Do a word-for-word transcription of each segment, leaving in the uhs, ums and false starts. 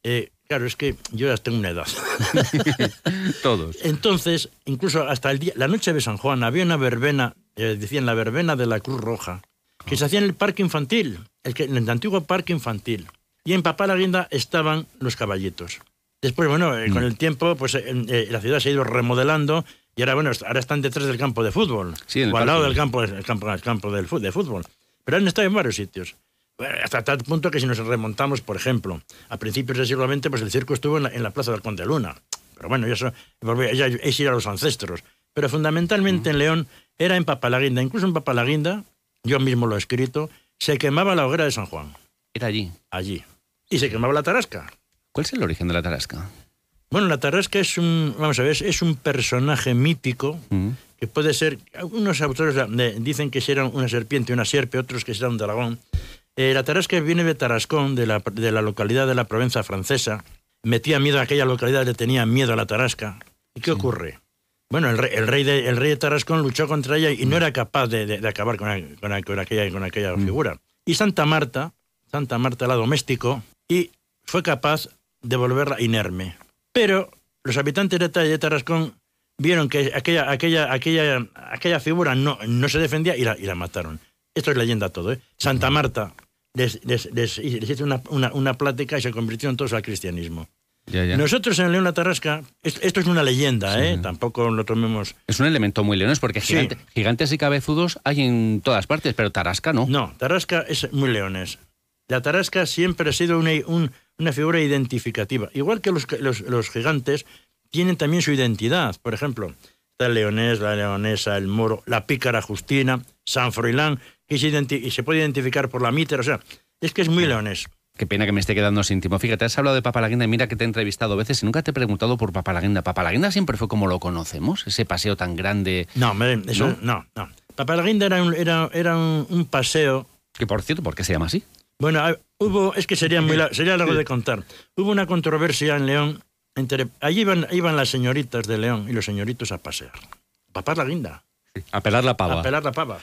Eh, claro, es que yo ya tengo una edad. Todos. Entonces, incluso hasta el día, la noche de San Juan, había una verbena, eh, decían la verbena de la Cruz Roja, que se hacía en el parque infantil, el, que, en el antiguo parque infantil. Y en Papalaguinda estaban los caballitos. Después, bueno, eh, mm. con el tiempo, pues eh, eh, la ciudad se ha ido remodelando y ahora, bueno, ahora están detrás del campo de fútbol. Sí, en el o al parque. lado del campo, el campo, el campo del, de fútbol. Pero han estado en varios sitios. Bueno, hasta tal punto que si nos remontamos, por ejemplo, a principios del siglo veinte, pues el circo estuvo en la, en la Plaza del Conde Luna. Pero bueno, eso ya es ir a los ancestros. Pero fundamentalmente mm. en León era en Papalaguinda. Incluso en Papalaguinda, yo mismo lo he escrito, se quemaba la hoguera de San Juan. ¿Era allí? Allí. Y se quemaba la tarasca. ¿Cuál es el origen de la tarasca? Bueno, la tarasca es un, vamos a ver, es un personaje mítico mm. que puede ser, unos autores dicen que era una serpiente, una sierpe, otros que era un dragón. Eh, la tarasca viene de Tarascón, de la, de la localidad de la Provenza francesa. Metía miedo a aquella localidad, le tenía miedo a la tarasca. ¿Y qué sí. ocurre? Bueno, el rey, el, rey de, el rey de Tarascón luchó contra ella y mm. no era capaz de, de, de acabar con, con, con aquella, con aquella mm. figura. Y Santa Marta, Santa Marta la domesticó y fue capaz de volverla inerme. Pero los habitantes de Tarascón vieron que aquella, aquella, aquella, aquella figura no, no se defendía y la, y la mataron. Esto es leyenda todo, ¿eh? Santa Marta les, les, les, les hizo una, una, una plática y se convirtieron todos al cristianismo. Ya, ya. Nosotros en León la Tarasca, esto, esto es una leyenda, ¿eh? Sí. Tampoco lo tomemos... Es un elemento muy leonés, porque gigante, sí. gigantes y cabezudos hay en todas partes, pero Tarasca no. No, Tarasca es muy leonés. La tarasca siempre ha sido una, un, una figura identificativa. Igual que los, los, los gigantes tienen también su identidad. Por ejemplo, está el leonés, la leonesa, el moro, la pícara Justina, San Froilán, que se, identi- y se puede identificar por la mítera. O sea, es que es muy leonés. Qué pena que me esté quedando sin tiempo. Fíjate, has hablado de Papalaguinda y mira que te he entrevistado veces y nunca te he preguntado por Papalaguinda. ¿Papalaguinda siempre fue como lo conocemos? Ese paseo tan grande. No, hombre, eso no, no. no. Papalaguinda era, un, era, era un, un paseo... Que por cierto, ¿por qué se llama así? Bueno, hubo, es que sería muy sería largo de contar. Hubo una controversia en León entre, allí iban, iban las señoritas de León y los señoritos a pasear. A papar la guinda. A pelar la pava. A pelar la pava.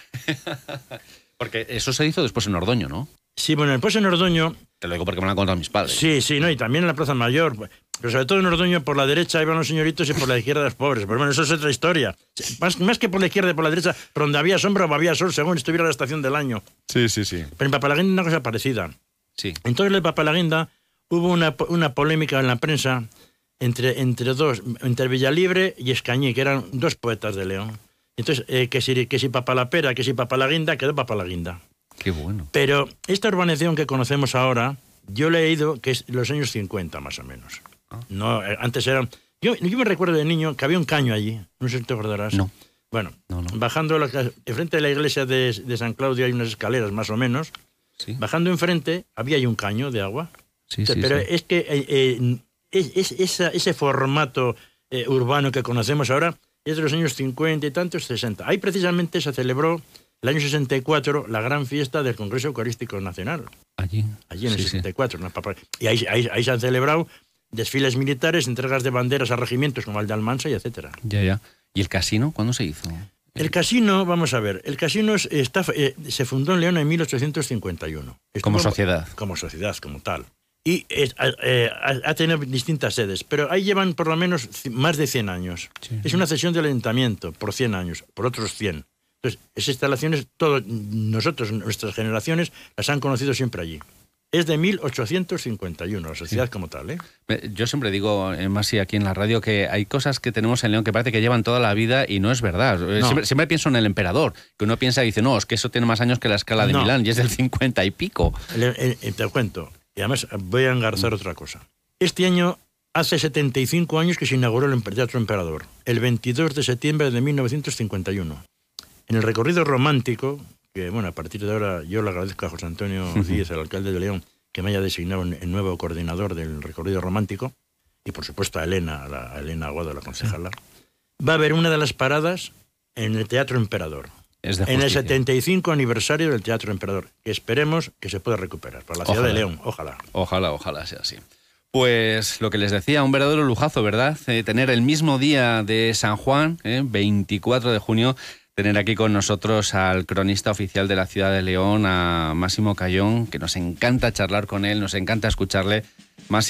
Porque eso se hizo después en Ordoño, ¿no? Sí, bueno, después en Ordoño... Te lo digo porque me lo han contado mis padres. Sí, sí, no, y también en la Plaza Mayor. Pero sobre todo en Ordoño, por la derecha iban los señoritos y por la izquierda los pobres. Pero bueno, eso es otra historia. Más, más que por la izquierda y por la derecha, por donde había sombra o había sol, según estuviera la estación del año. Sí, sí, sí. Pero en Papalaguinda una cosa parecida. Sí. Entonces en Papalaguinda hubo una, una polémica en la prensa entre, entre dos, entre Villalibre y Escañí, que eran dos poetas de León. Entonces, eh, que, si, que si Papalapera, que si Papalaguinda, quedó Papalaguinda. Qué bueno. Pero esta urbanización que conocemos ahora, yo he leído que es los años cincuenta más o menos. Ah. No, eh, antes eran... Yo, yo me recuerdo de niño que había un caño allí, no sé si te acordarás. No. Bueno, no, no. bajando, la, enfrente de la iglesia de, de San Claudio hay unas escaleras más o menos. Sí. Bajando enfrente había ahí un caño de agua. Sí, sí, pero sí. es que eh, eh, es, es, esa, ese formato eh, urbano que conocemos ahora es de los años cincuenta y tantos, sesenta. Ahí precisamente se celebró el año sesenta y cuatro la gran fiesta del Congreso Eucarístico Nacional. Allí. Allí en el sí, sesenta y cuatro. Sí. Y ahí, ahí, ahí se han celebrado desfiles militares, entregas de banderas a regimientos como el de Almansa y etcétera. Ya, ya. ¿Y el casino cuándo se hizo? El casino, vamos a ver, el casino es, está, eh, se fundó en León en mil ochocientos cincuenta y uno. Estuvo, como sociedad. Como sociedad, como tal. Y es, eh, ha, ha tenido distintas sedes, pero ahí llevan por lo menos más de cien años. Sí. Es una cesión del ayuntamiento por cien años, por otros cien. Entonces, esas instalaciones, todos nosotros, nuestras generaciones, las han conocido siempre allí. Es de mil ochocientos cincuenta y uno, la sociedad sí. como tal, ¿eh? Yo siempre digo, más y aquí en la radio, que hay cosas que tenemos en León que parece que llevan toda la vida y no es verdad. No. Siempre, siempre pienso en el emperador, que uno piensa y dice, no, es que eso tiene más años que la escala de no. Milán, y es del cincuenta y pico. El, el, el, te cuento, y además voy a engarzar mm. otra cosa. Este año hace setenta y cinco años que se inauguró el Teatro Emperador, el veintidós de septiembre de mil novecientos cincuenta y uno. En el recorrido romántico, que bueno, a partir de ahora yo le agradezco a José Antonio uh-huh. Díez, el alcalde de León, que me haya designado el nuevo coordinador del recorrido romántico, y por supuesto a Elena, a, la, a Elena Aguado, la concejala, va a haber una de las paradas en el Teatro Emperador, es de en el setenta y cinco aniversario del Teatro Emperador, que esperemos que se pueda recuperar para la ciudad ojalá. de León, ojalá. Ojalá, ojalá sea así. Pues lo que les decía, un verdadero lujazo, ¿verdad? Eh, tener el mismo día de San Juan, eh, veinticuatro de junio, tener aquí con nosotros al cronista oficial de la ciudad de León, a Máximo Cayón, que nos encanta charlar con él, nos encanta escucharle. Máximo,